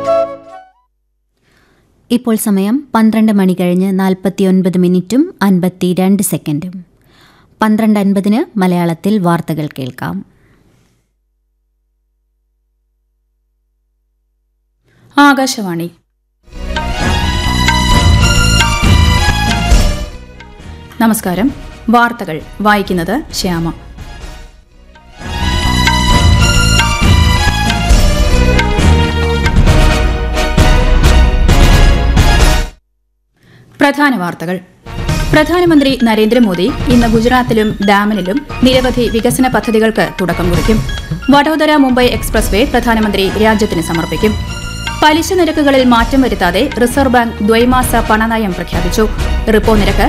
ഇപ്പോൾ സമയം 12 മണി കഴിഞ്ഞ് 49 മിനിറ്റും 52 സെക്കൻഡും. 12:50 മലയാളത്തിൽ വാർത്തകൾ കേൾക്കാം. ആകാശവാണി. നമസ്കാരം. വാർത്തകൾ വായിക്കുന്നത് ശ്യാമ. പ്രധാന വാർത്തകൾ. പ്രധാനമന്ത്രി നരേന്ദ്രമോദി ഇന്ന് ഗുജറാത്തിലും ഡാമനിലും നിരവധി വികസന പദ്ധതികൾക്ക് തുടക്കം കുറിക്കും. വഡോദര മുംബൈ എക്സ്പ്രസ് വേ പ്രധാനമന്ത്രി രാജ്യത്തിന് സമർപ്പിക്കും. പലിശ നിരക്കുകളിൽ മാറ്റം വരുത്താതെ റിസർവ് ബാങ്ക് ദ്വൈമാസ പണനയം പ്രഖ്യാപിച്ചു. റിപ്പോ നിരക്ക്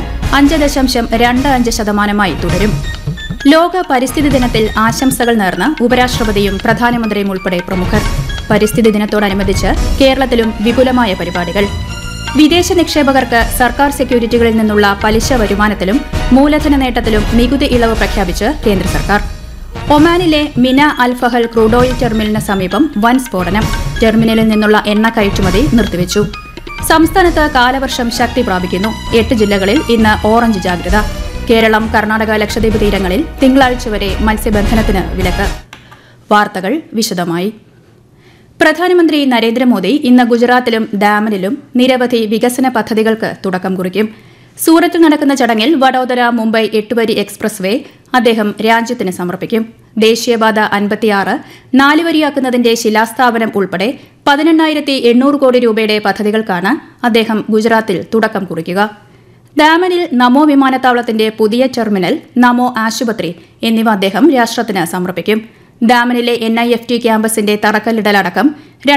5.25% തുടരും. ലോക പരിസ്ഥിതി ദിനത്തിൽ ആശംസകൾ നേർന്ന് ഉപരാഷ്ട്രപതിയും പ്രധാനമന്ത്രിയും ഉൾപ്പെടെ പ്രമുഖർ. പരിസ്ഥിതി ദിനത്തോടനുബന്ധിച്ച് കേരളത്തിലും വിപുലമായ പരിപാടികൾ. വിദേശ നിക്ഷേപകർക്ക് സർക്കാർ സെക്യൂരിറ്റികളിൽ നിന്നുള്ള പലിശ വരുമാനത്തിലും മൂലധന നേട്ടത്തിലും നികുതി ഇളവ് പ്രഖ്യാപിച്ച് കേന്ദ്ര സർക്കാർ. ഒമാനിലെ മിന അൽ ഫഹൽ ക്രൂഡ് ഓയിൽ ടെർമിനലിന് സമീപം വൻ സ്ഫോടനം. ടെർമിനലിൽ നിന്നുള്ള എണ്ണ കയറ്റുമതി നിർത്തിവച്ചു. സംസ്ഥാനത്ത് കാലവർഷം ശക്തി പ്രാപിക്കുന്നു. 8 ജില്ലകളിൽ ഇന്ന് ഓറഞ്ച് ജാഗ്രത. കേരളം, കർണാടക, ലക്ഷദ്വീപ് തീരങ്ങളിൽ തിങ്കളാഴ്ച വരെ മത്സ്യബന്ധനത്തിന് വിലക്ക്. വാർത്തകൾ വിശദമായി. പ്രധാനമന്ത്രി നരേന്ദ്രമോദി ഇന്ന് ഗുജറാത്തിലും ഡാമനിലും നിരവധി വികസന പദ്ധതികൾക്ക് തുടക്കം കുറിക്കും. സൂറത്തിൽ നടക്കുന്ന ചടങ്ങിൽ വഡോദര മുംബൈ 8-വരി എക്സ്പ്രസ് വേ അദ്ദേഹം രാജ്യത്തിന് സമർപ്പിക്കും. ദേശീയപാത 56 4 വരിയാക്കുന്നതിന്റെ ശിലാസ്ഥാപനം ഉൾപ്പെടെ 18,800 കോടി രൂപയുടെ പദ്ധതികൾക്കാണ് അദ്ദേഹം ഗുജറാത്തിൽ തുടക്കം കുറിക്കുക. ഡാമനിൽ നമോ വിമാനത്താവളത്തിന്റെ പുതിയ ടെർമിനൽ, നമോ ആശുപത്രി എന്നിവ അദ്ദേഹം രാഷ്ട്രത്തിന് സമർപ്പിക്കും. ഡാമനിലെ NIFT ക്യാമ്പസിന്റെ തറക്കല്ലിടലടക്കം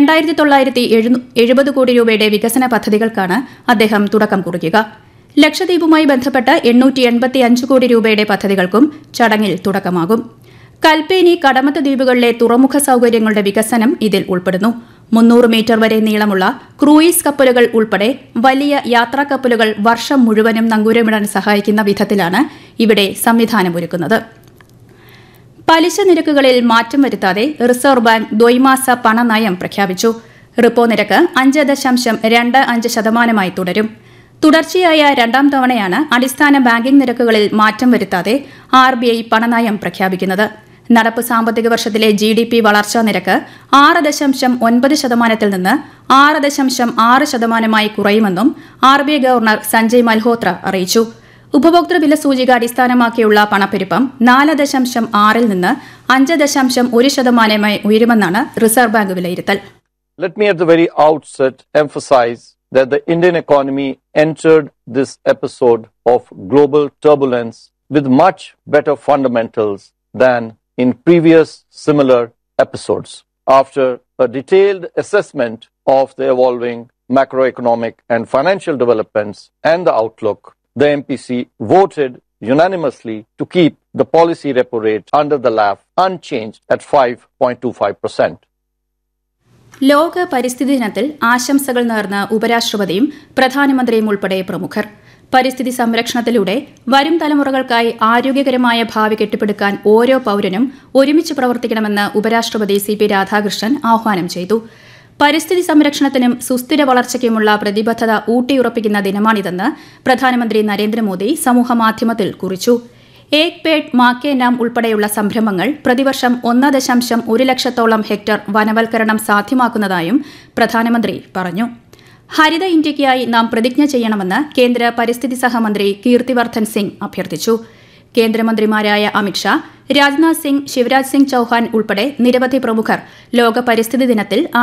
2,970 കോടി രൂപയുടെ വികസന പദ്ധതികൾക്കാണ് അദ്ദേഹം തുടക്കം കുറിക്കുക. ലക്ഷദ്വീപുമായി ബന്ധപ്പെട്ട് 885 കോടി രൂപയുടെ പദ്ധതികൾക്കും ചടങ്ങിൽ തുടക്കമാകും. കൽപ്പേനി, കടമത്ത് ദ്വീപുകളിലെ തുറമുഖ സൌകര്യങ്ങളുടെ വികസനം ഇതിൽ ഉൾപ്പെടുന്നു. 300 മീറ്റർ വരെ നീളമുള്ള ക്രൂയിസ് കപ്പലുകൾ ഉൾപ്പെടെ വലിയ യാത്രാ കപ്പലുകൾ വർഷം മുഴുവനും നങ്കൂരമിടാൻ സഹായിക്കുന്ന വിധത്തിലാണ് ഇവിടെ സംവിധാനമൊരുക്കുന്നത്. പലിശ നിരക്കുകളിൽ മാറ്റം വരുത്താതെ റിസർവ് ബാങ്ക് ദ്വൈമാസ പണനയം പ്രഖ്യാപിച്ചു. റിപ്പോ നിരക്ക് 5.25% തുടരും. തുടർച്ചയായ രണ്ടാം തവണയാണ് അടിസ്ഥാന ബാങ്കിംഗ് നിരക്കുകളിൽ മാറ്റം വരുത്താതെ RBI പണനയം പ്രഖ്യാപിക്കുന്നത്. നടപ്പ് സാമ്പത്തിക വർഷത്തിലെ GDP വളർച്ചാ നിരക്ക് 6.9% നിന്ന് 6.6% കുറയുമെന്നും RBI ഗവർണർ സഞ്ജയ് മൽഹോത്ര അറിയിച്ചു. ഉപഭോക്തൃ വില സൂചിക അടിസ്ഥാനമാക്കിയുള്ള പണപ്പെരുപ്പം 4.6 നിന്ന് 5.1% ഉയരുമെന്നാണ് റിസർവ് ബാങ്ക് വിലയിരുത്തൽ. Let me at the very outset emphasize that the Indian economy entered this episode of global turbulence with much better fundamentals than in previous similar episodes. After a detailed assessment of the evolving macroeconomic and financial developments and the outlook, the MPC voted unanimously to keep the policy repo rate under the LAF unchanged at 5.25%. ലോക പരിസ്ഥിതി ദിനത്തിൽ ആശംസകൾ നേർന്ന് ഉപരാഷ്ട്രപതിയും പ്രധാനമന്ത്രിയും ഉൾപ്പെടെ പ്രമുഖർ. പരിസ്ഥിതി സംരക്ഷണത്തിലൂടെ വരും തലമുറകൾക്കായി ആരോഗ്യകരമായ ഭാവി കെട്ടിപ്പടുക്കാൻ ഓരോ പൌരനും ഒരുമിച്ച് പ്രവർത്തിക്കണമെന്ന് ഉപരാഷ്ട്രപതി CP രാധാകൃഷ്ണൻ ആഹ്വാനം ചെയ്തു. പരിസ്ഥിതി സംരക്ഷണത്തിനും സുസ്ഥിര വളർച്ചയ്ക്കുമുള്ള പ്രതിബദ്ധത ഊട്ടിയുറപ്പിക്കുന്ന ദിനമാണിതെന്ന് പ്രധാനമന്ത്രി നരേന്ദ്രമോദി സമൂഹമാധ്യമത്തിൽ കുറിച്ചു. ഏക് പേഡ് മാ കെ നാം ഉൾപ്പെടെയുള്ള സംരംഭങ്ങൾ പ്രതിവർഷം 1.1 ലക്ഷത്തോളം ഹെക്ടർ വനവൽക്കരണം സാധ്യമാക്കുന്നതായും പ്രധാനമന്ത്രി പറഞ്ഞു. ഹരിത ഇന്ത്യയ്ക്കായി നാം പ്രതിജ്ഞ ചെയ്യണമെന്ന് കേന്ദ്ര പരിസ്ഥിതി സഹമന്ത്രി കീർത്തിവർദ്ധൻ സിംഗ് അഭ്യർത്ഥിച്ചു. കേന്ദ്രമന്ത്രിമാരായ അമിത്ഷാ, രാജ്നാഥ് സിംഗ്, ശിവരാജ് സിംഗ് ചൌഹാൻ ഉൾപ്പെടെ നിരവധി പ്രമുഖർ ലോക പരിസ്ഥിതി ദിനത്തിൽ